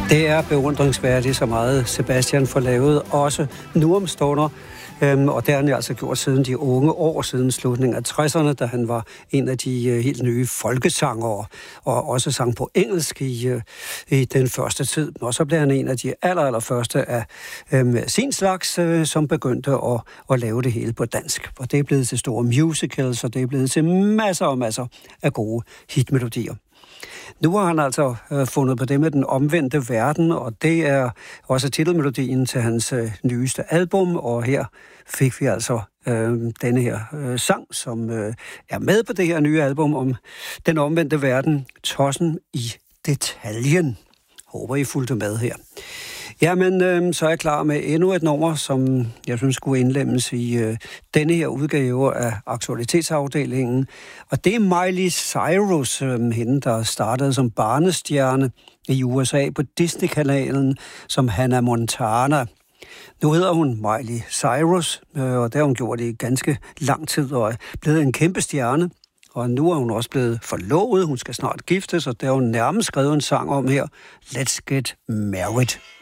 Det er beundringsværdigt, så meget Sebastian får lavet, også nu om stunder. Og det har han altså gjort siden de unge år, siden slutningen af 60'erne, da han var en af de helt nye folkesangere, og også sang på engelsk i den første tid. Og så blev han en af de allerførste af sin slags, som begyndte at lave det hele på dansk. Og det er blevet til store musicals, og det er blevet til masser og masser af gode hitmelodier. Nu har han altså fundet på det med den omvendte verden, og det er også titelmelodien til hans nyeste album, og her fik vi altså denne her sang, som er med på det her nye album om den omvendte verden, Tossen i detaljen. Håber, I fulgte med her. Jamen, så er jeg klar med endnu et nummer, som jeg synes skulle indlemmes i denne her udgave af Aktualitetsafdelingen. Og det er Miley Cyrus, hende der startede som barnestjerne i USA på Disney-kanalen som Hannah Montana. Nu hedder hun Miley Cyrus, og det har hun gjort i ganske lang tid og er blevet en kæmpe stjerne. Og nu er hun også blevet forlovet, hun skal snart giftes, og der har hun nærmest skrevet en sang om her, Let's Get Married.